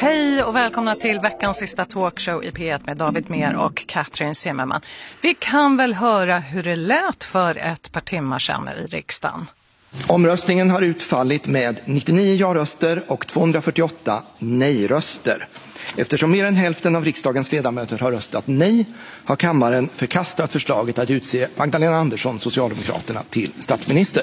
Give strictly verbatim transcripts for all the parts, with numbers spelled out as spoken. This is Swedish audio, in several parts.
Hej och välkomna till veckans sista talkshow i P ett med David Mer och Katrin Zimmerman. Vi kan väl höra hur det lät för ett par timmar sedan i riksdagen. Omröstningen har utfallit med nittionio ja-röster och tvåhundrafyrtioåtta nej-röster. Eftersom mer än hälften av riksdagens ledamöter har röstat nej har kammaren förkastat förslaget att utse Magdalena Andersson, Socialdemokraterna, till statsminister.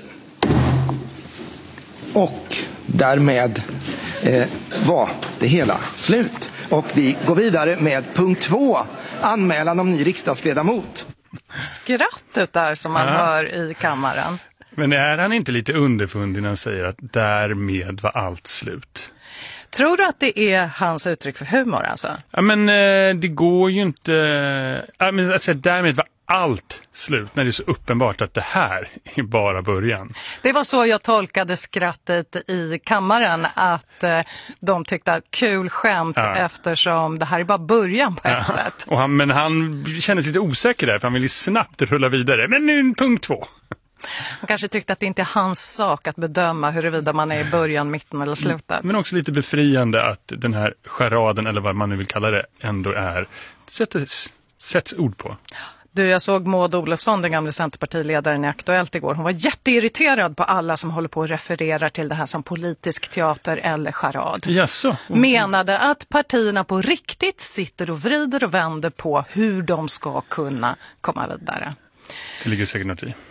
Och därmed eh, var det hela slut. Och vi går vidare med punkt två, anmälan om ny riksdagsledamot. Skrattet där som man ja. hör i kammaren. Men är han inte lite underfundig när han säger att därmed var allt slut? Tror du att det är hans uttryck för humor alltså? Ja, men eh, det går ju inte... Ja, men, alltså, därmed var allt slut när det är så uppenbart att det här är bara början. Det var så jag tolkade skrattet i kammaren, att eh, de tyckte att kul skämt ja. eftersom det här är bara början på ett ja. sätt. Och han, men han kändes lite osäker där för han ville snabbt rulla vidare. Men nu punkt två. Han kanske tyckte att det inte är hans sak att bedöma huruvida man är i början, mitten eller slutet. Men också lite befriande att den här charaden, eller vad man nu vill kalla det, ändå är sätts, sätts ord på. Du, jag såg Maud Olofsson, den gamla centerpartiledaren, i Aktuellt igår. Hon var jätteirriterad på alla som håller på och refererar till det här som politisk teater eller charad. Jaså? Menade att partierna på riktigt sitter och vrider och vänder på hur de ska kunna komma vidare. Det ligger säkert något i.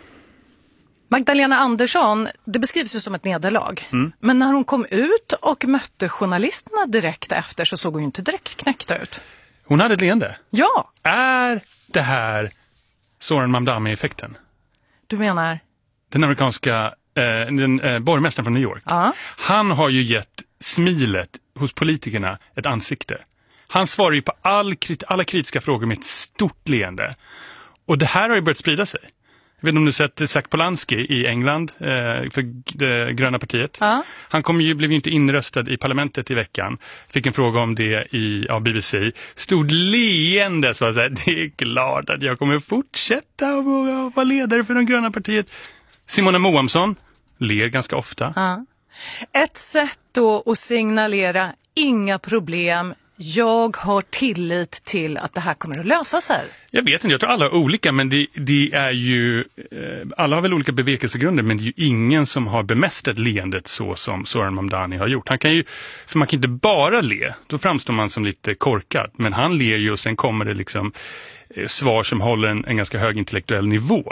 Magdalena Andersson, det beskrivs ju som ett nederlag. Mm. Men när hon kom ut och mötte journalisterna direkt efter så såg hon ju inte direkt knäckt ut. Hon hade ett leende? Ja. Är det här Zoran Mamdani-effekten? Du menar? Den amerikanska eh, den, eh, borgmästaren från New York. Uh-huh. Han har ju gett smilet hos politikerna ett ansikte. Han svarar ju på all, alla kritiska frågor med ett stort leende. Och det här har ju börjat sprida sig. Jag vet inte om du sett Zach Polanski i England eh, för det gröna partiet. Uh-huh. Han kom ju, blev ju inte inröstad i parlamentet i veckan. Fick en fråga om det i, av B B C. Stod leende så att säga, det är klart att jag kommer fortsätta och vara ledare för det gröna partiet. Simona Moamsson ler ganska ofta. Uh-huh. Ett sätt då att signalera inga problem. Jag har tillit till att det här kommer att lösa sig. Jag vet inte, jag tror alla är olika, men det, det är ju eh, alla har väl olika bevekelsegrunder, men det är ju ingen som har bemästrat leendet så som Zoran Mamdani har gjort. Han kan ju, för man kan inte bara le, då framstår man som lite korkad, men han ler ju och sen kommer det liksom eh, svar som håller en, en ganska hög intellektuell nivå.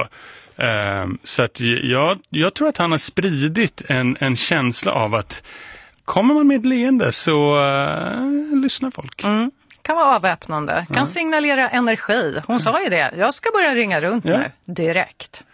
Eh, så att jag, jag tror att han har spridit en, en känsla av att kommer man med ett leende så uh, lyssnar folk. Mm. Kan vara avväpnande. Kan mm. signalera energi. Hon sa ju det. Jag ska börja ringa runt ja. nu. Direkt.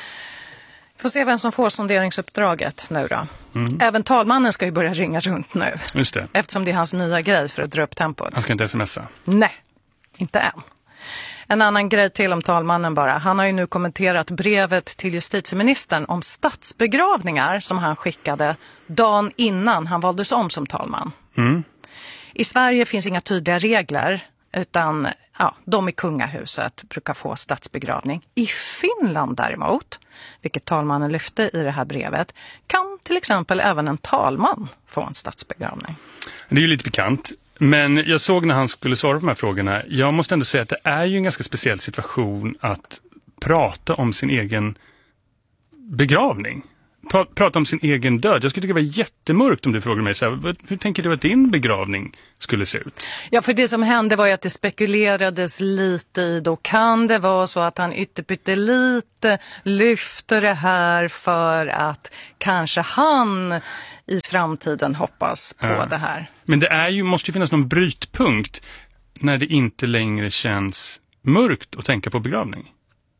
Får se vem som får sonderingsuppdraget nu då. Mm. Även talmannen ska ju börja ringa runt nu. Just det. Eftersom det är hans nya grej för att dra upp tempot. Han ska inte smsa. Nej, inte än. En annan grej till om talmannen bara. Han har ju nu kommenterat brevet till justitieministern om statsbegravningar som han skickade dagen innan han valdes om som talman. Mm. I Sverige finns inga tydliga regler utan ja, de i kungahuset brukar få statsbegravning. I Finland däremot, vilket talmannen lyfte i det här brevet, kan till exempel även en talman få en statsbegravning. Det är ju lite pikant. Men jag såg när han skulle svara på de här frågorna, jag måste ändå säga att det är ju en ganska speciell situation att prata om sin egen begravning. Pra- prata om sin egen död. Jag skulle tycka det var jättemörkt om du frågade mig så här, hur tänker du att din begravning skulle se ut? Ja, för det som hände var ju att det spekulerades lite i, då kan det vara så att han ytterpytte lite lyfter det här för att kanske han i framtiden hoppas på ja. det här. Men det är ju, måste ju finnas någon brytpunkt när det inte längre känns mörkt att tänka på begravning.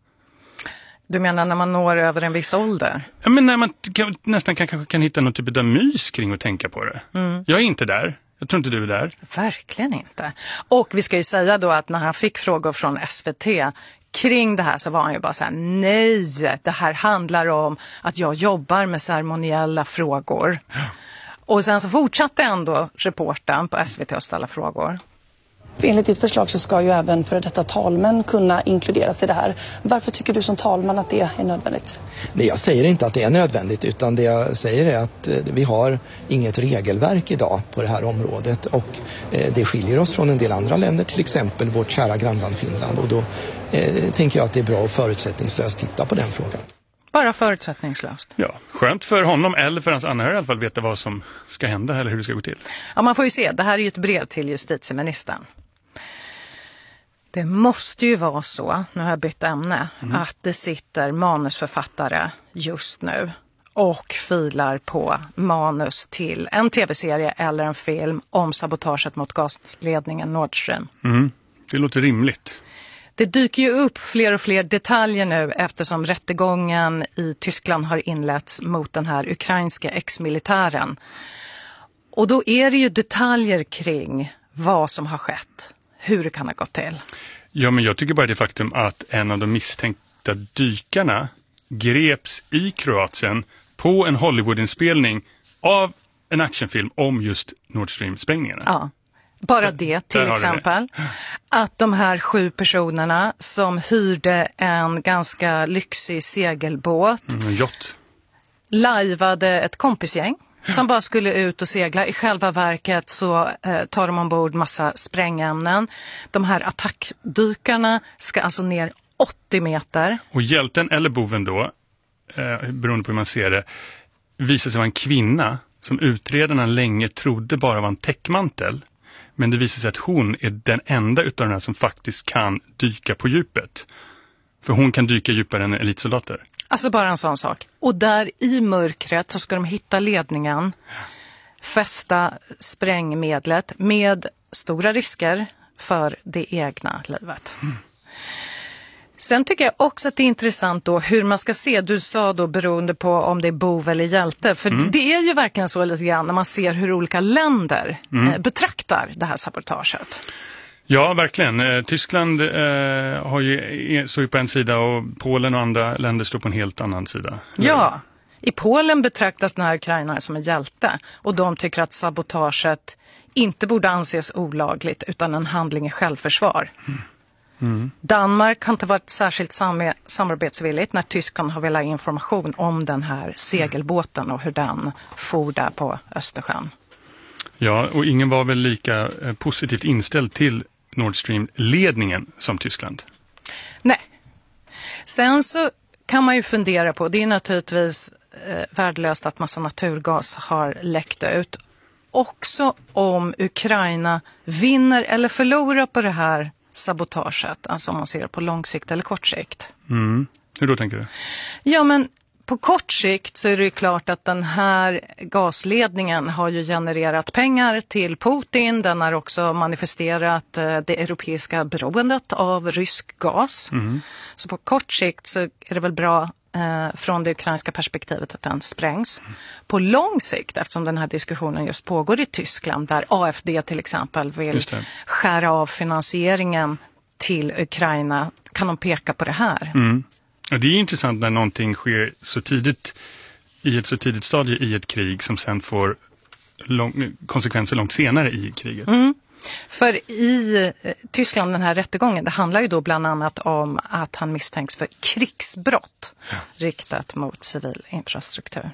Du menar när man når över en viss ålder? Ja, men när man kan, nästan kan, kan, kan hitta något typ av mys kring att tänka på det. Mm. Jag är inte där. Jag tror inte du är där. Verkligen inte. Och vi ska ju säga då att när han fick frågor från S V T kring det här så var han ju bara så här: nej, det här handlar om att jag jobbar med ceremoniella frågor. Ja. Och sen så fortsatte ändå reportern på S V T att ställa frågor. För enligt ditt förslag så ska ju även för detta talmän kunna inkluderas i det här. Varför tycker du som talman att det är nödvändigt? Nej, jag säger inte att det är nödvändigt, utan det jag säger är att vi har inget regelverk idag på det här området, och det skiljer oss från en del andra länder, till exempel vårt kära grannland Finland, och då eh, tänker jag att det är bra att förutsättningslöst titta på den frågan. Bara förutsättningslöst. Ja, skönt för honom eller för hans anhöriga i alla fall veta vad som ska hända eller hur det ska gå till. Ja, man får ju se. Det här är ju ett brev till justitieministern. Det måste ju vara så, nu har jag bytt ämne, mm. att det sitter manusförfattare just nu och filar på manus till en tv-serie eller en film om sabotaget mot gasledningen Nord Stream. Mm. Det låter rimligt. Det dyker ju upp fler och fler detaljer nu eftersom rättegången i Tyskland har inletts mot den här ukrainska ex-militären. Och då är det ju detaljer kring vad som har skett, hur det kan ha gått till. Ja, men jag tycker bara det faktum att en av de misstänkta dykarna greps i Kroatien på en Hollywoodinspelning av en actionfilm om just Nord Stream-sprängningarna. Ja. Bara det till Där exempel. Det. Att de här sju personerna som hyrde en ganska lyxig segelbåt. Mm, yacht. Lajvade ett kompisgäng som bara skulle ut och segla. I själva verket så eh, tar de ombord massa sprängämnen. De här attackdykarna ska alltså ner åttio meter. Och hjälten eller boven då, eh, beroende på hur man ser det, visar sig vara en kvinna som utredarna länge trodde bara var en täckmantel. Men det visar sig att hon är den enda utav de här som faktiskt kan dyka på djupet. För hon kan dyka djupare än elitsoldater. Alltså bara en sån sak. Och där i mörkret så ska de hitta ledningen, fästa sprängmedlet med stora risker för det egna livet. Mm. Sen tycker jag också att det är intressant då hur man ska se, du sa då beroende på om det är bov eller hjälte, för mm. det är ju verkligen så lite grann när man ser hur olika länder mm. eh, betraktar det här sabotaget. Ja, verkligen. Eh, Tyskland eh, har ju, står ju på en sida och Polen och andra länder står på en helt annan sida. Ja, i Polen betraktas den här ukrainaren som en hjälte och de tycker att sabotaget inte borde anses olagligt utan en handling i självförsvar. Mm. Mm. Danmark har inte varit särskilt sam- samarbetsvilligt när Tyskland har velat information om den här segelbåten och hur den for där på Östersjön. Ja, och ingen var väl lika eh, positivt inställd till Nord Stream-ledningen som Tyskland. Nej. Sen så kan man ju fundera på, det är naturligtvis eh, värdelöst att massa naturgas har läckt ut. Också om Ukraina vinner eller förlorar på det här sabotaget, alltså om man ser det på lång sikt eller kort sikt. Mm. Hur då tänker du? Ja, men på kort sikt så är det ju klart att den här gasledningen har ju genererat pengar till Putin. Den har också manifesterat det europeiska beroendet av rysk gas. Mm. Så på kort sikt så är det väl bra eh, från det ukrainska perspektivet att den sprängs. Mm. På lång sikt, eftersom den här diskussionen just pågår i Tyskland där A F D till exempel vill skära av finansieringen till Ukraina, kan de peka på det här? Mm. Ja, det är intressant när någonting sker så tidigt i ett så tidigt stadie i ett krig som sen får lång, konsekvenser långt senare i kriget. Mm. För i Tyskland, den här rättegången, det handlar ju då bland annat om att han misstänks för krigsbrott ja. riktat mot civil infrastruktur.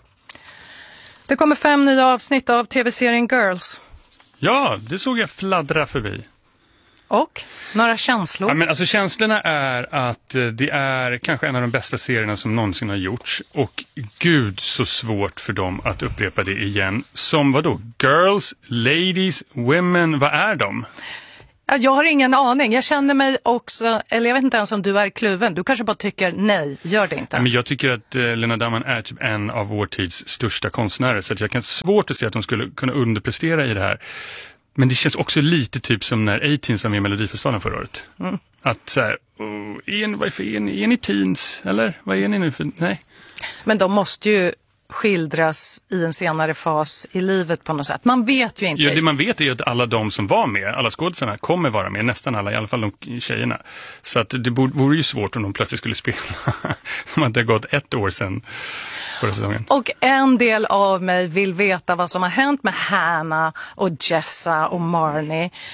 Det kommer fem nya avsnitt av tv-serien Girls. Ja, det såg jag fladdra förbi. Och några känslor? Ja, men alltså känslorna är att det är kanske en av de bästa serierna som någonsin har gjorts. Och gud så svårt för dem att upprepa det igen. Som vad då? Girls, ladies, women, vad är de? Ja, jag har ingen aning. Jag känner mig också, eller jag vet inte ens om du är kluven. Du kanske bara tycker nej, gör det inte. Ja, men jag tycker att uh, Lena Dunham är typ en av vår tids största konstnärer. Så att jag kan svårt att se att de skulle kunna underprestera i det här. Men det känns också lite typ som när A-Teens var med i Melodifestivalen förra året. Mm. Att så här, oh, är, ni, varför är, ni, är ni teens? Eller vad är ni nu för? Nej. Men de måste ju skildras i en senare fas i livet på något sätt. Man vet ju inte. Ja, det man vet är ju att alla de som var med, alla skådespelarna kommer vara med, nästan alla, i alla fall de tjejerna. Så att det borde, vore ju svårt om de plötsligt skulle spela. Som att det har gått ett år sedan förra säsongen. Och en del av mig vill veta vad som har hänt med Hannah och Jessa och Marnie.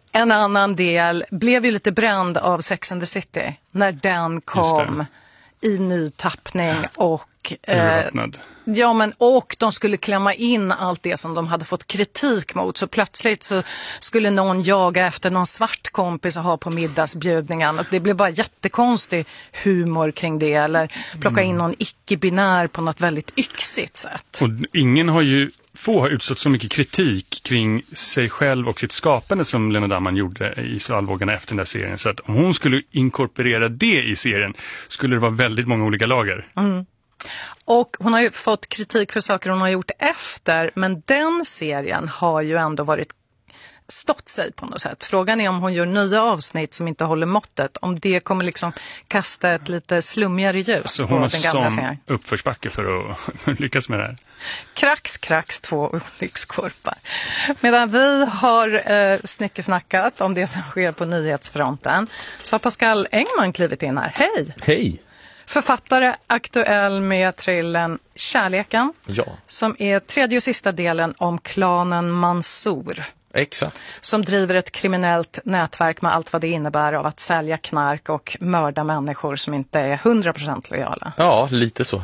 En annan del blev ju lite bränd av Sex and the City när den kom i ny tappning och eh, ja men och de skulle klämma in allt det som de hade fått kritik mot, så plötsligt så skulle någon jaga efter någon svart kompis och ha på middagsbjudningen, och det blev bara jättekonstig humor kring det, eller plocka in någon icke-binär på något väldigt yxigt sätt. Och ingen har ju få har utstått så mycket kritik kring sig själv och sitt skapande som Lena Damman gjorde i Svallvågarna efter den där serien. Så att om hon skulle inkorporera det i serien skulle det vara väldigt många olika lager. Mm. Och hon har ju fått kritik för saker hon har gjort efter, men den serien har ju ändå varit stått sig på något sätt. Frågan är om hon gör nya avsnitt som inte håller måttet, om det kommer liksom kasta ett lite slummigare ljus så på hon den gamla har serien. uppförsbacke för att lyckas med det här. Krax, krax, två olyckskorpar. Medan vi har eh, snickesnackat om det som sker på nyhetsfronten, så har Pascal Engman klivit in här. Hej! Hej! Författare, aktuell med thrillern Kärleken, ja. som är tredje och sista delen om klanen Mansour. Exakt. Som driver ett kriminellt nätverk med allt vad det innebär av att sälja knark och mörda människor som inte är hundra procent lojala. Ja, lite så.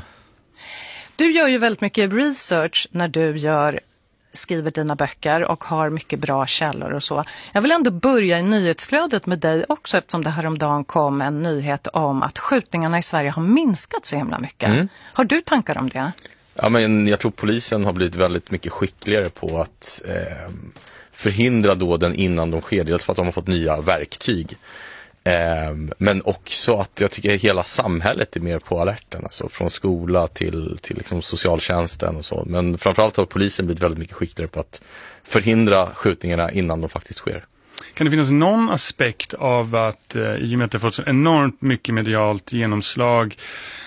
Du gör ju väldigt mycket research när du gör, skriver dina böcker och har mycket bra källor och så. Jag vill ändå börja i nyhetsflödet med dig också, eftersom det häromdagen kom en nyhet om att skjutningarna i Sverige har minskat så himla mycket. Mm. Har du tankar om det? Ja, men jag tror polisen har blivit väldigt mycket skickligare på att eh, förhindra dåden innan de sker. Dels för att de har fått nya verktyg. Eh, men också att jag tycker att hela samhället är mer på alerten. Alltså från skola till, till liksom socialtjänsten och så. Men framförallt har polisen blivit väldigt mycket skickligare på att förhindra skjutningarna innan de faktiskt sker. Kan det finnas någon aspekt av att, eh, i och med att det har fått så enormt mycket medialt genomslag,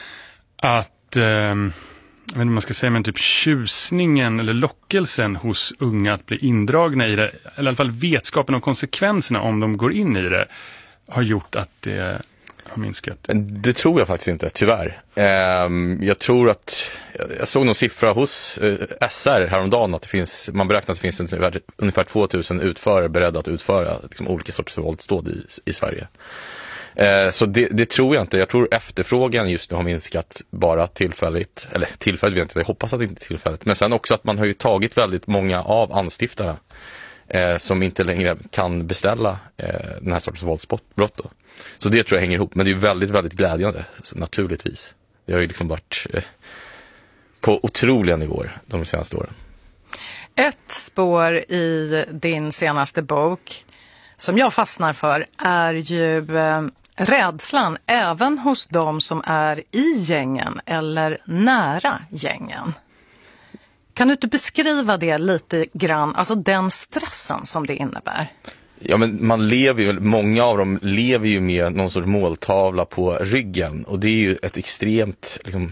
att eh, jag vet inte om man ska säga, men typ tjusningen eller lockelsen hos unga att bli indragna i det, eller i alla fall vetskapen om konsekvenserna om de går in i det, har gjort att det har minskat? Det tror jag faktiskt inte, tyvärr. Jag tror att, jag såg någon siffra hos S R häromdagen att det finns, man beräknar att det finns ungefär, ungefär tvåtusen utförare beredda att utföra liksom olika sorters våldsdåd i, i Sverige. Så det, det tror jag inte. Jag tror efterfrågan just nu har minskat bara tillfälligt. Eller tillfälligt vet jag inte, jag hoppas att det inte är tillfälligt. Men sen också att man har ju tagit väldigt många av anstiftarna eh, som inte längre kan beställa eh, den här sortens våldsbrott då. Så det tror jag hänger ihop. Men det är ju väldigt, väldigt glädjande, så naturligtvis. Det har ju liksom varit eh, på otroliga nivåer de senaste åren. Ett spår i din senaste bok som jag fastnar för är ju eh, rädslan även hos de som är i gängen eller nära gängen. Kan du inte beskriva det lite grann, alltså den stressen som det innebär? Ja, men man lever ju, många av dem lever ju med någon sorts måltavla på ryggen, och det är ju ett extremt liksom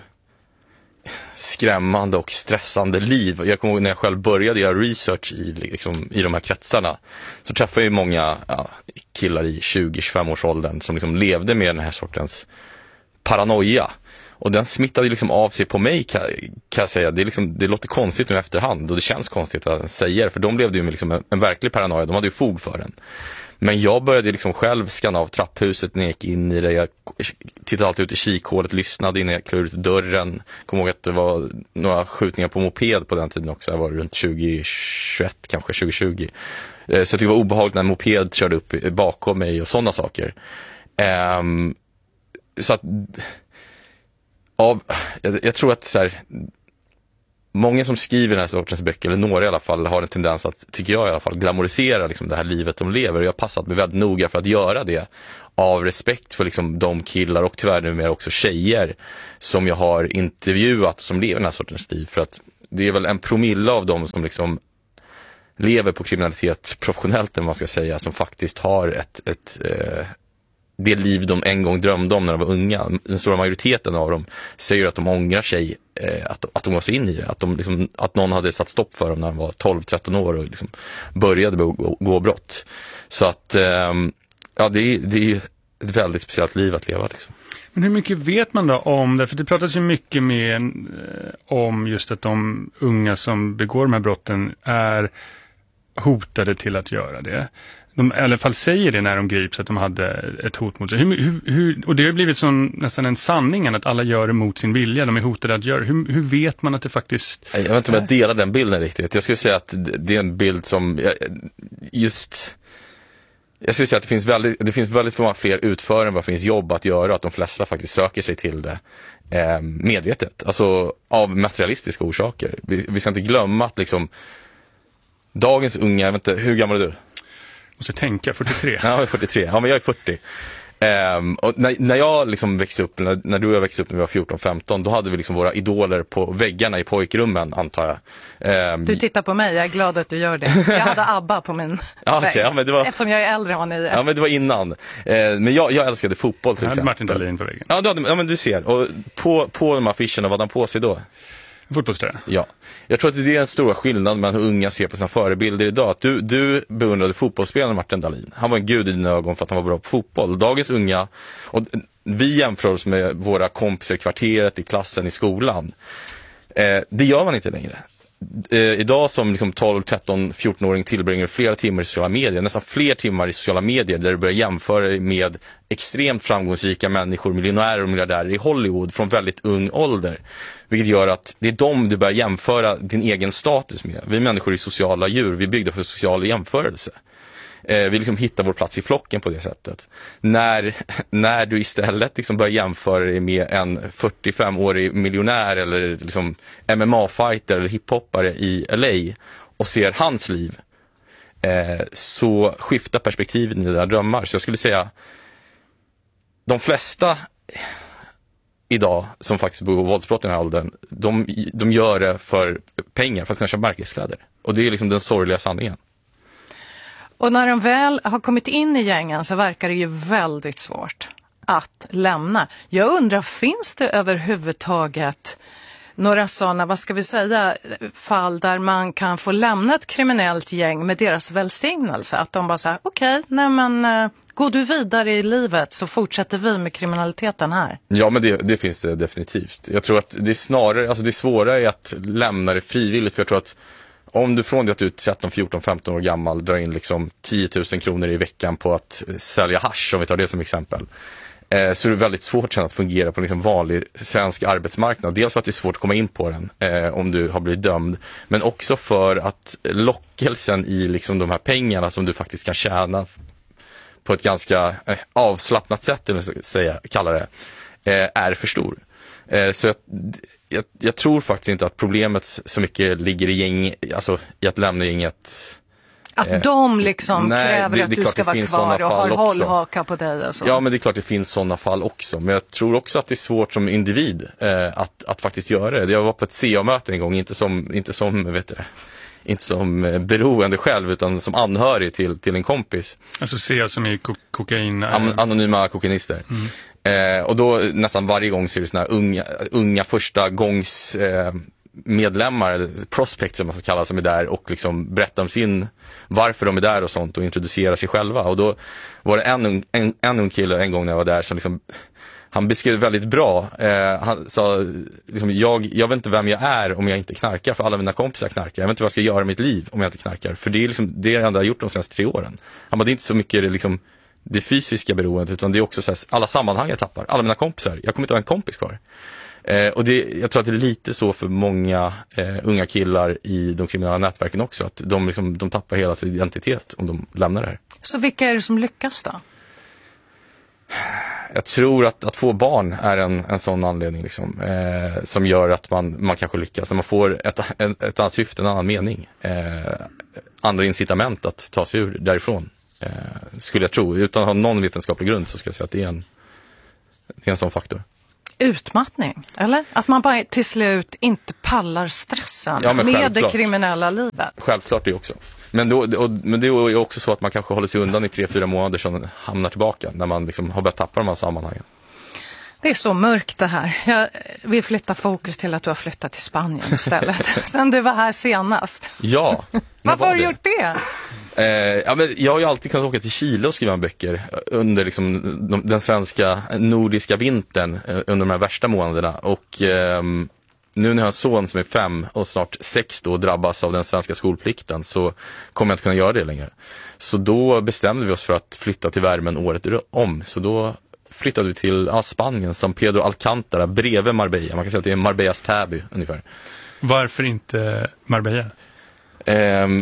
skrämmande och stressande liv. Jag kommer ihåg när jag själv började göra research i, liksom, i de här kretsarna, så träffade jag många ja, killar i tjugo till tjugofem års åldern som liksom levde med den här sortens paranoia. Och den smittade liksom av sig på mig, kan, kan jag säga. Det, är liksom, det låter konstigt nu i efterhand, och det känns konstigt att säga det, för de levde ju med liksom en, en verklig paranoia. De hade ju fog för den. Men jag började liksom själv skanna av trapphuset när jag gick in i det. Jag tittade alltid ut i kikhålet, lyssnade innan jag klurade ut dörren. Kom ihåg att det var några skjutningar på moped på den tiden också. Jag var runt tjugo tjugoett, kanske tjugo tjugo. Så det var obehagligt när en moped körde upp bakom mig och sådana saker. Um, så att av, jag, jag tror att så här, många som skriver den här sortens böcker, eller några i alla fall, har en tendens att, tycker jag i alla fall, glamorisera liksom det här livet de lever. Och jag har passat mig väldigt noga för att göra det av respekt för liksom de killar och tyvärr numera också tjejer som jag har intervjuat som lever den här sortens liv. För att det är väl en promille av dem som liksom lever på kriminalitet professionellt, än man ska säga, som faktiskt har ett, ett eh, det liv de en gång drömde om när de var unga. Den stora majoriteten av dem säger att de ångrar sig, eh, att, att de var så in i det. Att, de liksom, att någon hade satt stopp för dem när de var tolv tretton år och liksom började begå gå brott. Så att eh, ja, det är, det är ett väldigt speciellt liv att leva liksom. Men hur mycket vet man då om det? För det pratas ju mycket med, eh, om just att de unga som begår de här brotten är hotade till att göra det. de i alla fall säger det när de grips att de hade ett hot mot sig. Hur, hur, hur, och det har blivit sån, nästan en sanning att alla gör det mot sin vilja. De är hotade att göra. Hur, hur vet man att det faktiskt... Jag vet inte om jag delar den bilden riktigt. Jag skulle säga att det är en bild som just... Jag skulle säga att det finns väldigt, det finns väldigt många fler utförare än vad det finns jobb att göra. Att de flesta faktiskt söker sig till det eh, medvetet. Alltså av materialistiska orsaker. Vi, vi ska inte glömma att liksom... Dagens unga, jag vet inte, hur gammal är du? Måste tänka, fyrtiotre. Ja, jag är fyrtiotre. Ja, men jag är fyrtio. Um, och när, när jag liksom växte upp, när, när du och jag växte upp när vi var fjorton femton, då hade vi liksom våra idoler på väggarna i pojkrummen, antar jag. Um, du tittar på mig, jag är glad att du gör det. Jag hade ABBA på min ja, okay, ja, men det var, eftersom jag är äldre än vad ni är. Ja, men det var innan. Uh, men jag, jag älskade fotboll till jag exempel. Martin Dahlin på väggen. Ja, du hade, ja, men du ser. Och på, på de affischerna, vad han på sig då? Fotbollströja. Ja, jag tror att det är en stor skillnad mellan hur unga ser på sina förebilder idag. Att du, du beundrade fotbollsspelaren Martin Dahlin. Han var en gud i dina ögon för att han var bra på fotboll. Dagens unga, och vi jämför oss med våra kompisar i kvarteret, i klassen, i skolan. Eh, det gör man inte längre. Eh, idag som liksom tolv, tretton, fjorton-åring tillbringar flera timmar i sociala medier, nästan fler timmar i sociala medier, där du börjar jämföra med extremt framgångsrika människor, miljonärer och miljardärer i Hollywood från väldigt ung ålder. Vilket gör att det är dem du börjar jämföra din egen status med. Vi människor är sociala djur, vi är byggda för social jämförelse. Eh, vi liksom hittar vår plats i flocken på det sättet. När, när du istället liksom börjar jämföra dig med en fyrtiofem-årig miljonär eller liksom M M A-fighter eller hiphoppare i L A och ser hans liv, eh, så skiftar perspektivet i dina drömmar. Så jag skulle säga, de flesta idag som faktiskt begår våldsbrott i den här åldern, de, de gör det för pengar, för att kunna köpa märkeskläder. Och det är liksom den sorgliga sanningen. Och när de väl har kommit in i gängen så verkar det ju väldigt svårt att lämna. Jag undrar, finns det överhuvudtaget några sådana, vad ska vi säga, fall där man kan få lämna ett kriminellt gäng med deras välsignelse? Att de bara säger, okej, okay, nej men går du vidare i livet så fortsätter vi med kriminaliteten här. Ja, men det, det finns det definitivt. Jag tror att det är snarare, alltså det svåra är att lämna det frivilligt, för jag tror att om du från det att du är tretton, fjorton, femton år gammal drar in liksom tio tusen kronor i veckan på att sälja hasch, om vi tar det som exempel, eh, så är det väldigt svårt sen att fungera på en liksom vanlig svensk arbetsmarknad. Dels för att det är svårt att komma in på den eh, om du har blivit dömd, men också för att lockelsen i liksom de här pengarna som du faktiskt kan tjäna på ett ganska eh, avslappnat sätt, eller säga, kalla det, eh, är för stor. Eh, så jag, jag, jag tror faktiskt inte att problemet så mycket ligger i gäng, alltså i att lämna gänget. Att eh, de liksom nej, kräver det, att det du ska vara kvar och har hållhaka på dig och så. Ja, men det är klart det finns sådana fall också. Men jag tror också att det är svårt som individ eh, att, att faktiskt göra det. Jag var på ett C A-möte en gång, inte som, inte som vet du, inte som beroende själv, utan som anhörig till, till en kompis. Alltså C A som är ko- kokain... An- anonyma kokainister. Mm. Eh, och då nästan varje gång så är det såna här unga, unga första gångs eh, medlemmar, eller prospects som man ska kalla, som är där och liksom berättar om sin, varför de är där och sånt, och introducerar sig själva. Och då var det en ung, en, en ung kille en gång när jag var där som liksom, han beskrev väldigt bra. Eh, han sa liksom, jag, jag vet inte vem jag är om jag inte knarkar, för alla mina kompisar knarkar. Jag vet inte vad jag ska göra i mitt liv om jag inte knarkar, för det är liksom det är det enda jag har gjort de senaste tre åren. Han bara, det är inte så mycket det, liksom, det fysiska beroendet, utan det är också så här, alla sammanhang jag tappar, alla mina kompisar, jag kommer inte ha en kompis kvar. Eh, och det, jag tror att det är lite så för många eh, unga killar i de kriminella nätverken också, att de, liksom, de tappar hela sin identitet om de lämnar det här. Så vilka är det som lyckas då? Jag tror att, att få barn är en, en sån anledning liksom, eh, som gör att man, man kanske lyckas. När man får ett, ett, ett annat syfte, en annan mening, eh, andra incitament att ta sig ur därifrån, eh, skulle jag tro. Utan att ha någon vetenskaplig grund så ska jag säga att det är en, det är en sån faktor. Utmattning, eller? Att man bara till slut inte pallar stressen ja, med det kriminella livet. Självklart det också. Men, då, och, men det är också så att man kanske håller sig undan i tre, fyra månader som hamnar tillbaka när man liksom har börjat tappa de här sammanhangen. Det är så mörkt det här. Jag vill flytta fokus till att du har flyttat till Spanien istället. Sen du var här senast. Ja. Varför har du gjort det? Eh, ja, men jag har ju alltid kunnat åka till Chile och skriva böcker under liksom, de, den svenska nordiska vintern, eh, under de här värsta månaderna. Och... Eh, nu när jag har en son som är fem och snart sex då och drabbas av den svenska skolplikten, så kommer jag inte kunna göra det längre. Så då bestämde vi oss för att flytta till värmen året om. Så då flyttade vi till ja, Spanien, San Pedro Alcántara, bredvid Marbella. Man kan säga att det är Marbellas Täby ungefär. Varför inte Marbella? Um,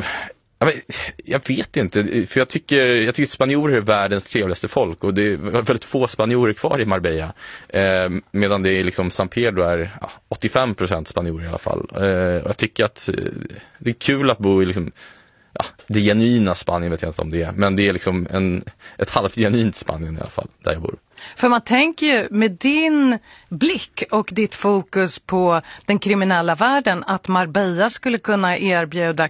jag vet inte, för jag tycker, jag tycker spanjorer är världens trevligaste folk, och det är väldigt få spanjorer kvar i Marbella, eh, medan det är liksom San Pedro är ja, åttiofem procent spanjorer i alla fall. Eh, jag tycker att eh, det är kul att bo i liksom, ja, det genuina Spanien, vet jag inte om det är, men det är liksom en, ett halvt genuint Spanien i alla fall, där jag bor. För man tänker ju med din blick och ditt fokus på den kriminella världen att Marbella skulle kunna erbjuda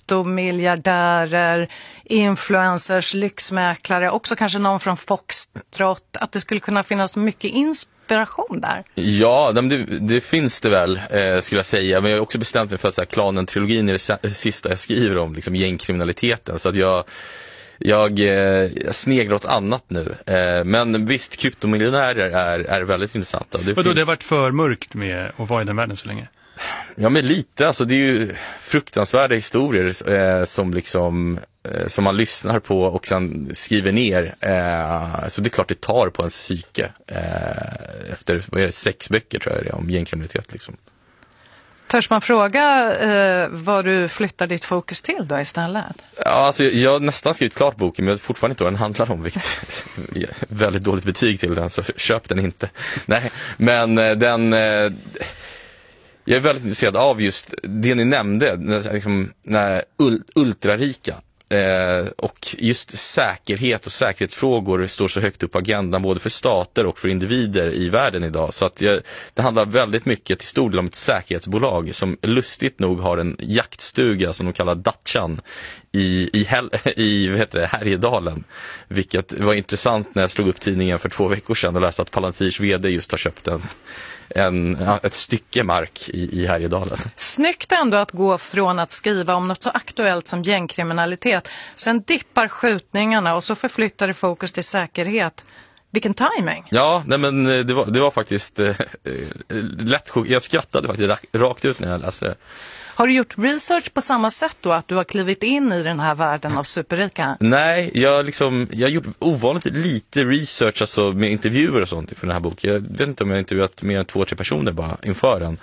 kryptomiljardärer, influencers, lyxmäklare, också kanske någon från Foxtrot, att det skulle kunna finnas mycket inspiration där. Ja, det, det finns det väl, eh, skulle jag säga. Men jag har också bestämt mig för att så här, Klanen-trilogin är det sista jag skriver om, liksom gängkriminaliteten. Så att jag... Jag, eh, jag sneglar åt annat nu. Eh, men visst, kryptomiljonärer är, är väldigt intressanta. Det, Vadå, finns... det har varit för mörkt med att vara i den världen så länge? Ja, men lite. Alltså, det är ju fruktansvärda historier eh, som, liksom, eh, som man lyssnar på och sen skriver ner. Eh, så det är klart det tar på ens psyke. Eh, efter vad är det, sex böcker tror jag det är, om gängkriminalitet. Liksom. Törs man fråga eh, vad du flyttar ditt fokus till då istället? Ja, alltså, jag har nästan skrivit klart boken, men jag vet fortfarande inte vad den handlar om. Vilket väldigt dåligt betyg till den, så köp den inte. Nej, men den... Eh, jag är väldigt intresserad av just det ni nämnde, liksom, när ultrarika. Eh, och just säkerhet och säkerhetsfrågor står så högt upp på agendan både för stater och för individer i världen idag. Så att jag, det handlar väldigt mycket till stor del om ett säkerhetsbolag som lustigt nog har en jaktstuga som de kallar Datchan i, i, Hel- i vad heter det, Härjedalen. Vilket var intressant när jag slog upp tidningen för två veckor sedan och läste att Palantirs vd just har köpt en En, ja, ett stycke mark i, i Härjedalen. Snyggt ändå att gå från att skriva om något så aktuellt som gängkriminalitet. Sen dippar skjutningarna och så förflyttar det fokus till säkerhet. Vilken timing. Ja, nej men det var, det var faktiskt eh, lätt. Jag skrattade faktiskt rakt ut när jag läste det. Har du gjort research på samma sätt då, att du har klivit in i den här världen av superrika? Nej, jag, liksom, jag har gjort ovanligt lite research, alltså med intervjuer och sånt för den här boken. Jag vet inte om jag har intervjuat mer än två, tre personer bara inför den.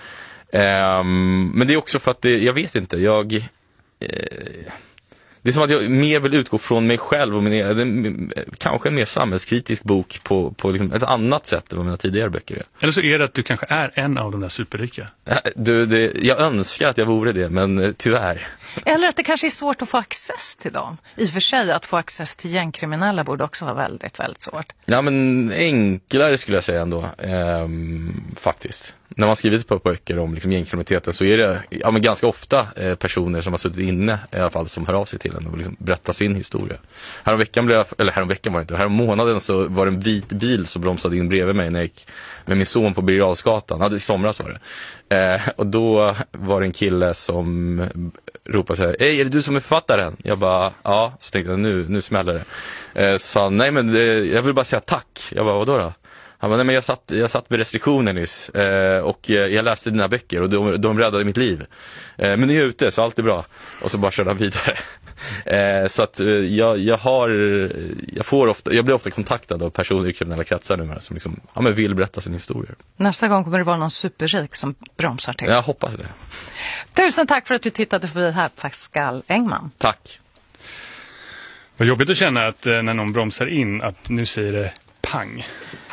Um, men det är också för att det, jag vet inte, jag... Eh, det är som att jag mer vill utgå från mig själv och min, det, kanske en mer samhällskritisk bok på, på liksom ett annat sätt än vad mina tidigare böcker är. Eller så är det att du kanske är en av de där superrika. Du, det, jag önskar att jag vore det, men tyvärr. Eller att det kanske är svårt att få access till dem. I och för sig att få access till gängkriminella borde också vara väldigt, väldigt svårt. Ja, men enklare skulle jag säga ändå, ehm, faktiskt. När man skrivit på böcker om liksom gängkriminaliteten så är det ja, men ganska ofta eh, personer som har suttit inne i alla fall som hör av sig till en och liksom berättar sin historia. Häromveckan blev jag, eller häromveckan var det inte, härom månaden så var det en vit bil som bromsade in bredvid mig när jag gick med min son på Birger Jarlsgatan. Ja, i somras var det. Eh, och då var det en kille som ropade så här: "Hej, är det du som är författaren?" Jag bara, ja, så tänkte jag nu, nu smäller det. Eh, så sa han, nej men det, jag vill bara säga tack. Jag bara, vadå då? Han bara, nej men jag satt, jag satt med restriktioner nyss eh, och jag läste dina böcker och de, de räddade mitt liv. Eh, men nu är jag ute så allt är bra. Och så bara körde han vidare. eh, så att eh, jag, jag har, jag får ofta, jag blir ofta kontaktad av personer i kriminella kretsar numera som liksom, ja, men vill berätta sin historia. Nästa gång kommer det vara någon superrik som bromsar till. Jag hoppas det. Tusen tack för att du tittade förbi här, Pascal Engman. Tack. Vad jobbigt att känna att eh, när någon bromsar in att nu säger det pang.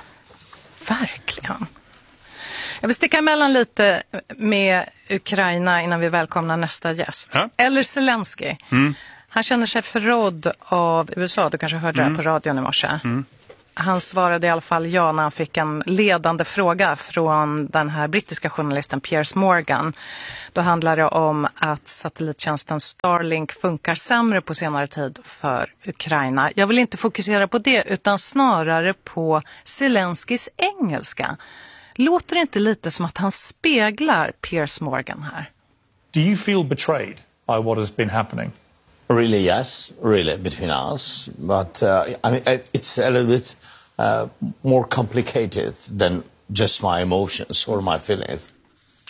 Verkligen. Jag vill sticka emellan lite med Ukraina innan vi välkomnar nästa gäst. Ja. Eller Zelensky. Mm. Han känner sig förrådd av U S A. Du kanske hörde mm. det här på radion i morse. Mm. Han svarade i alla fall ja när han fick en ledande fråga från den här brittiska journalisten Piers Morgan. Då handlar det om att satellittjänsten Starlink funkar sämre på senare tid för Ukraina. Jag vill inte fokusera på det utan snarare på Zelenskys engelska. Låter det inte lite som att han speglar Piers Morgan här? Do you feel betrayed by what has been happening? Really, yes, really, between us. But uh, I mean, it's a little bit uh, more complicated than just my emotions or my feelings.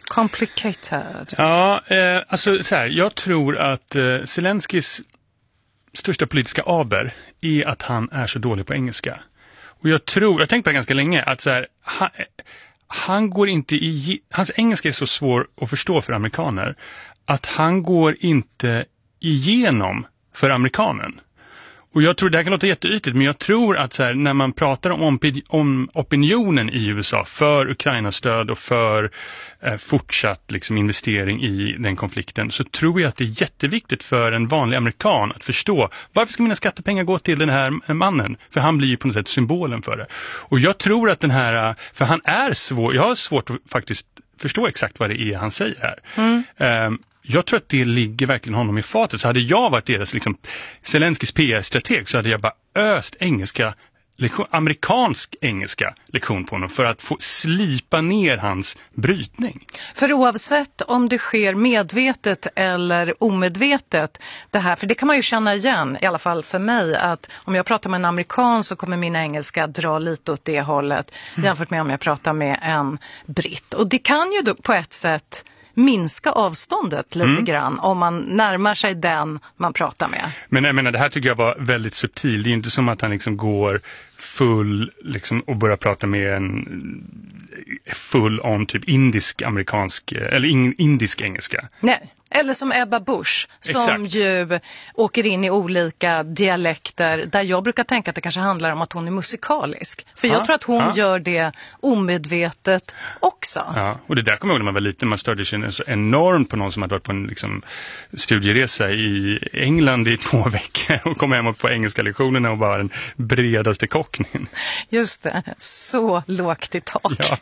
Complicated. Ja, eh, alltså så här, jag tror att eh, Zelenskyjs största politiska aber är att han är så dålig på engelska. Och jag tror, jag har tänkt på det ganska länge, att så här, han, han går inte i, hans engelska är så svår att förstå för amerikaner att han går inte igenom för amerikanen. Och jag tror, det här kan låta jätteytligt, men jag tror att så här, när man pratar om, om opinionen i U S A för Ukraina-stöd och för eh, fortsatt liksom, investering i den konflikten, så tror jag att det är jätteviktigt för en vanlig amerikan att förstå varför ska mina skattepengar gå till den här mannen? För han blir ju på något sätt symbolen för det. Och jag tror att den här, för han är svår, jag har svårt att faktiskt förstå exakt vad det är han säger här. Mm. Um, Jag tror att det ligger verkligen honom i fatet. Så hade jag varit deras liksom, Zelenskyjs P R-strateg så hade jag bara öst engelska, lektion, amerikansk engelska lektion på honom för att få slipa ner hans brytning. För oavsett om det sker medvetet eller omedvetet, det här, för det kan man ju känna igen, i alla fall för mig, att om jag pratar med en amerikan så kommer min engelska dra lite åt det hållet mm. jämfört med om jag pratar med en britt. Och det kan ju då på ett sätt minska avståndet lite mm. grann om man närmar sig den man pratar med. Men jag menar, det här tycker jag var väldigt subtil. Det är ju inte som att han liksom går full liksom, och börjar prata med en full on typ indisk amerikansk eller indisk engelska. Nej. Eller som Ebba Busch som Exakt. ju åker in i olika dialekter där jag brukar tänka att det kanske handlar om att hon är musikalisk. För jag ja, tror att hon ja. gör det omedvetet också. Ja, och det där kommer jag ihåg när man var liten. Man störde sig så enormt på någon som hade varit på en liksom, studieresa i England i två veckor och kom hem på engelska lektionerna och var den bredaste kockningen. Just det, så lågt i tak. Ja.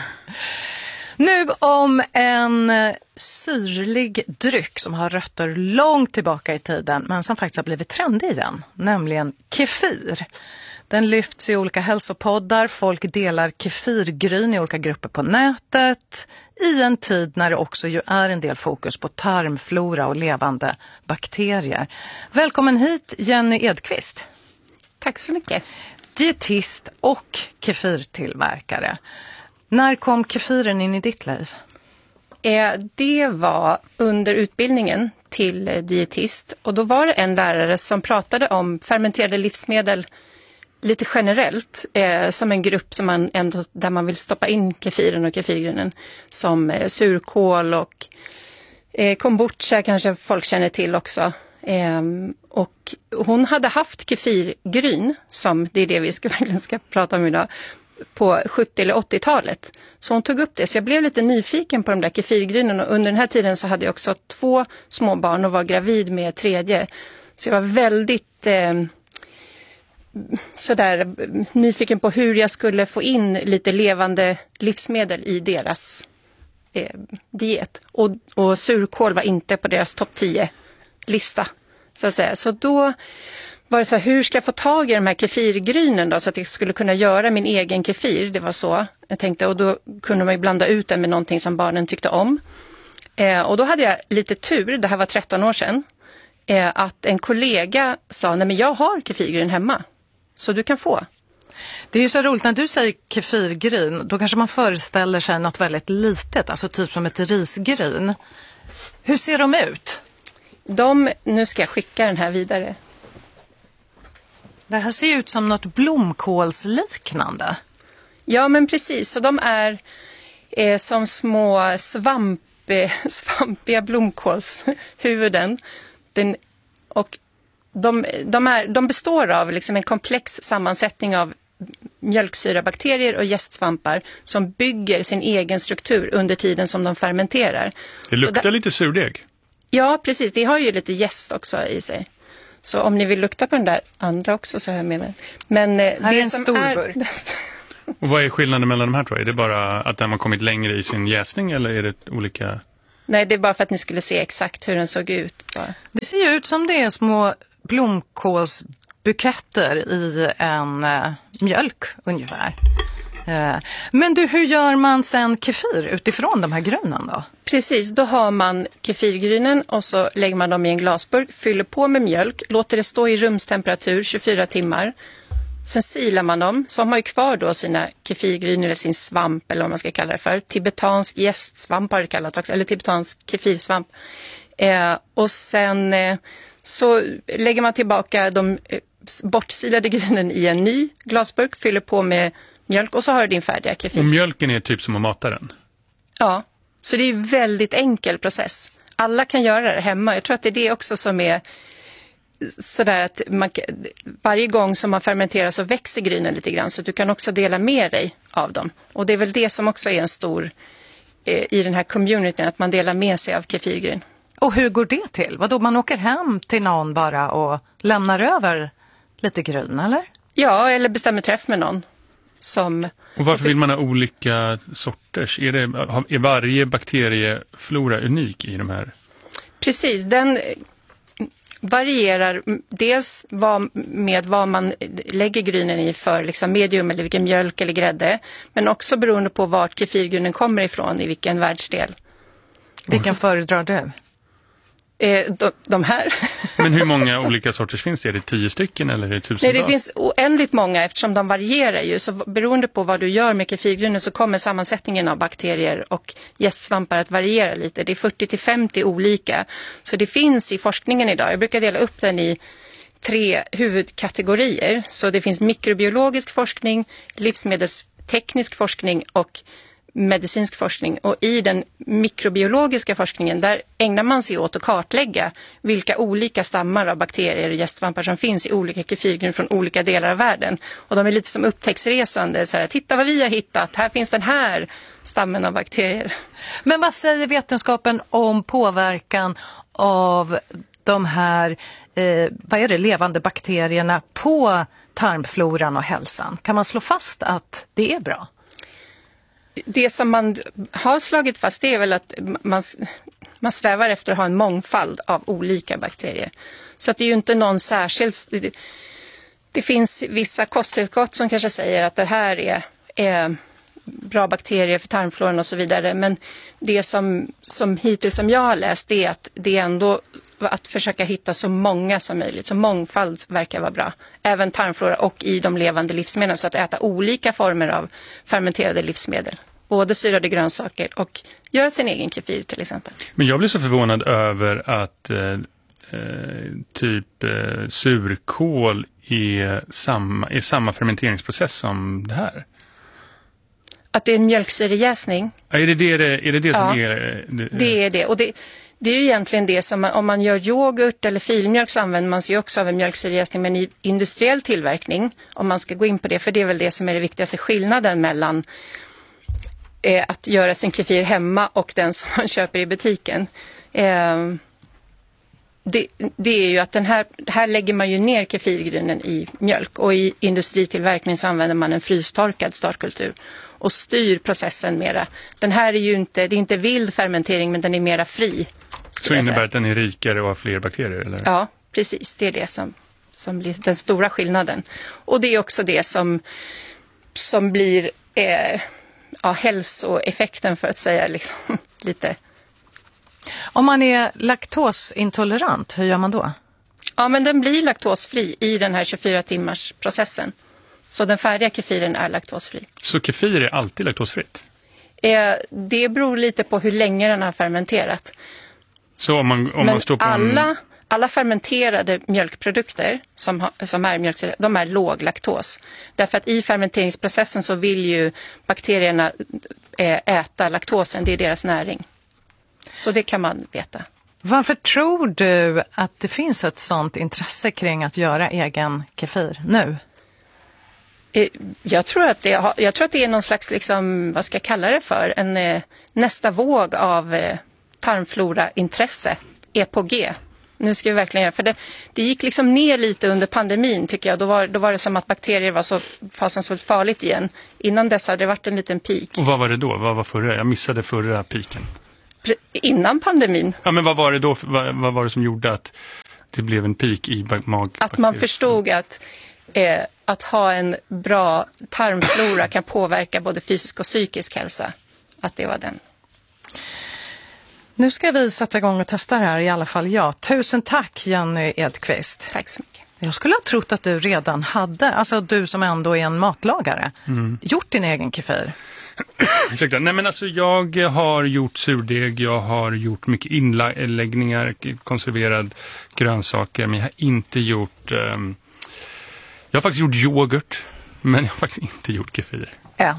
Nu om en syrlig dryck som har rötter långt tillbaka i tiden men som faktiskt har blivit trendig igen, nämligen kefir. Den lyfts i olika hälsopoddar, folk delar kefirgryn i olika grupper på nätet i en tid när det också ju är en del fokus på tarmflora och levande bakterier. Välkommen hit Jenny Edqvist. Tack så mycket. Dietist och kefirtillverkare. När kom kefiren in i ditt liv? Eh, det var under utbildningen till eh, dietist. Och då var det en lärare som pratade om fermenterade livsmedel lite generellt. Eh, som en grupp som man ändå, där man vill stoppa in kefiren och kefirgrynen. Som eh, surkål och eh, kombucha kanske folk känner till också. Eh, och hon hade haft kefirgryn, som det är det vi ska, verkligen ska prata om idag, på sjuttio- eller åttiotalet. Så hon tog upp det. Så jag blev lite nyfiken på de där kefirgrynen. Och under den här tiden så hade jag också två små barn och var gravid med tredje. Så jag var väldigt eh, sådär nyfiken på hur jag skulle få in lite levande livsmedel i deras eh, diet. Och, och surkål var inte på deras topp tio-lista. Så att säga. Så då var det så här, hur ska jag få tag i de här kefirgrynen då, så att jag skulle kunna göra min egen kefir. Det var så jag tänkte, och då kunde man ju blanda ut den med någonting som barnen tyckte om. Eh, och då hade jag lite tur, det här var tretton år sedan, eh, att en kollega sa, nej men jag har kefirgryn hemma, så du kan få. Det är ju så roligt, när du säger kefirgryn, då kanske man föreställer sig något väldigt litet, alltså typ som ett risgryn. Hur ser de ut? De, nu ska jag skicka den här vidare. Det här ser ut som något blomkålsliknande. Ja, men precis. Så de är eh, som små svamp, eh, svampiga blomkålshuvuden. Den, och de, de, är, de består av liksom en komplex sammansättning av mjölksyrabakterier och jästsvampar som bygger sin egen struktur under tiden som de fermenterar. Det luktar där, lite surdeg. Ja, precis. Det har ju lite jäst också i sig. Så om ni vill lukta på den där andra också så har jag med mig. Men här det är en som stor är... burk. Och vad är skillnaden mellan de här, tror jag? Är det bara att man har kommit längre i sin jäsning eller är det olika? Nej, det är bara för att ni skulle se exakt hur den såg ut. Bara. Det ser ju ut som det är små blomkålsbuketter i en äh, mjölk ungefär. Men du, hur gör man sen kefir utifrån de här grynen då? Precis, då har man kefirgrynen och så lägger man dem i en glasburk, fyller på med mjölk, låter det stå i rumstemperatur tjugofyra timmar. Sen silar man dem, så har man ju kvar då sina kefirgryn eller sin svamp eller vad man ska kalla det för. Tibetansk gästsvamp har det kallat också, eller tibetansk kefirsvamp. Eh, och sen eh, så lägger man tillbaka de eh, bortsilade grynen i en ny glasburk, fyller på med mjölk och så har du din färdiga kefir. Och mjölken är typ som att mata den? Ja, så det är en väldigt enkel process. Alla kan göra det hemma. Jag tror att det är det också som är sådär att man, varje gång som man fermenterar så växer grynen lite grann, så att du kan också dela med dig av dem. Och det är väl det som också är en stor eh, i den här communityn, att man delar med sig av kefirgryn. Och hur går det till? Vadå, man åker hem till någon bara och lämnar över lite gryn, eller? Ja, eller bestämmer träff med någon. Som... Och varför vill man ha olika sorters? Är, det, är varje bakterieflora unik i de här? Precis, den varierar dels vad, med vad man lägger grynen i för liksom medium eller vilken mjölk eller grädde. Men också beroende på vart kefirgrynen kommer ifrån, i vilken världsdel. Vilken föredrar du? Eh, de, de här. Men hur många olika sorters finns det? Är det tio stycken eller är det tusen? Nej, det finns oändligt många eftersom de varierar ju. Så beroende på vad du gör med kefirgrynen så kommer sammansättningen av bakterier och gästsvampar att variera lite. Det är fyrtio till femtio olika. Så det finns i forskningen idag. Jag brukar dela upp den i tre huvudkategorier. Så det finns mikrobiologisk forskning, livsmedelsteknisk forskning och medicinsk forskning, och i den mikrobiologiska forskningen där ägnar man sig åt att kartlägga vilka olika stammar av bakterier och gästsvampar som finns i olika kefirgryn från olika delar av världen. Och de är lite som upptäcktsresande, så här, titta vad vi har hittat, här finns den här stammen av bakterier. Men vad säger vetenskapen om påverkan av de här eh, vad är det, levande bakterierna på tarmfloran och hälsan? Kan man slå fast att det är bra? Det som man har slagit fast är väl att man, man strävar efter att ha en mångfald av olika bakterier. Så att det är ju inte någon särskild... Det, det finns vissa kosttillskott som kanske säger att det här är, är bra bakterier för tarmfloran och så vidare. Men det som, som hittills som jag har läst är att det är ändå att försöka hitta så många som möjligt. Så mångfald verkar vara bra. Även tarmflora och i de levande livsmedlen. Så att äta olika former av fermenterade livsmedel. Både syrade grönsaker och göra sin egen kefir till exempel. Men jag blir så förvånad över att eh, typ eh, surkål är samma, är samma fermenteringsprocess som det här. Att det är en mjölksyrejäsning? Ja, är det det, är det, det som ja, är... Det, det är det. Och det, det är ju egentligen det som, man, om man gör yoghurt eller filmjölk så använder man sig också av en mjölksyrejäsning, men i industriell tillverkning, om man ska gå in på det, för det är väl det som är det viktigaste skillnaden mellan eh, att göra sin kefir hemma och den som man köper i butiken. Eh, det, det är ju att den här, här lägger man ju ner kefirgrynen i mjölk, och i industritillverkning så använder man en frystorkad startkultur och styr processen mera. Den här är ju inte, det är inte vild fermentering, men den är mera fri. Så innebär att den är rikare och har fler bakterier, eller? Ja, precis. Det är det som, som blir den stora skillnaden. Och det är också det som, som blir eh, ja, hälsoeffekten, för att säga liksom, lite. Om man är laktosintolerant, hur gör man då? Ja, men den blir laktosfri i den här tjugofyra timmars processen. Så den färdiga kefiren är laktosfri. Så kefir är alltid laktosfritt? Eh, det beror lite på hur länge den har fermenterat. Så om man, om Men man står på alla, en... alla fermenterade mjölkprodukter som, ha, som är mjölk, de är låg laktos. Därför att i fermenteringsprocessen så vill ju bakterierna eh, äta laktosen, det är deras näring. Så det kan man veta. Varför tror du att det finns ett sånt intresse kring att göra egen kefir nu? Jag tror att det, jag tror att det är någon slags, liksom, vad ska jag kalla det för, en eh, nästa våg av eh, tarmflora-intresse är på G. Nu ska vi verkligen göra, för det, det gick liksom ner lite under pandemin tycker jag. Då var, då var det som att bakterier var så fasansfullt farligt igen. Innan dess hade det varit en liten peak. Och vad var det då? Vad var förra? Jag missade förra piken. Innan pandemin. Ja, men vad var det då? Vad, vad var det som gjorde att det blev en peak i mag? Att man förstod att Eh, att ha en bra tarmflora kan påverka både fysisk och psykisk hälsa. Att det var den. Nu ska vi sätta igång och testa det här, i alla fall jag. Tusen tack, Jenny Edqvist. Tack så mycket. Jag skulle ha trott att du redan hade, alltså du som ändå är en matlagare, mm. gjort din egen kefir. Ursäkta, nej men alltså jag har gjort surdeg, jag har gjort mycket inläggningar, konserverad grönsaker, men jag har inte gjort, um, jag har faktiskt gjort yoghurt, men jag har faktiskt inte gjort kefir. Ja.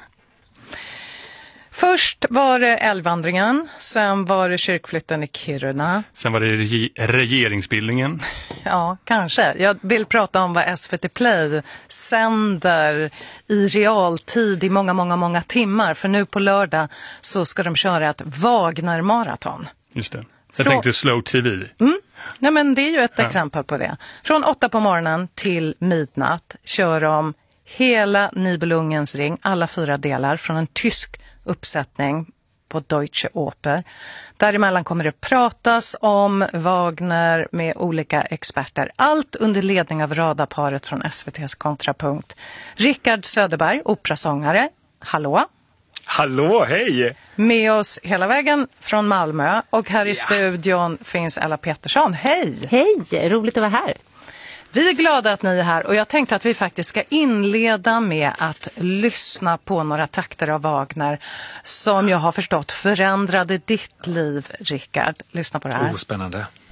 Först var det älgvandringen, sen var det kyrkflytten i Kiruna. Sen var det reg- regeringsbildningen. Ja, kanske. Jag vill prata om vad S V T Play sänder i realtid i många, många, många timmar. För nu på lördag så ska de köra ett Wagner-maraton. Just det. Jag Frå- tänkte Slow T V. Mm. Nej, men det är ju ett Ja. exempel på det. Från åtta på morgonen till midnatt kör de hela Nibelungens ring, alla fyra delar från en tysk uppsättning på Deutsche Oper. Däremellan kommer det pratas om Wagner med olika experter. Allt under ledning av radarparet från S V T:s Kontrapunkt. Rickard Söderberg, operasångare. Hallå! Hallå, hej! Med oss hela vägen från Malmö. Och här i studion finns Ella Petersson. Hej! Hej, roligt att vara här. Vi är glada att ni är här och jag tänkte att vi faktiskt ska inleda med att lyssna på några takter av Wagner som jag har förstått förändrade ditt liv, Rickard. Lyssna på det här. Oh, spännande.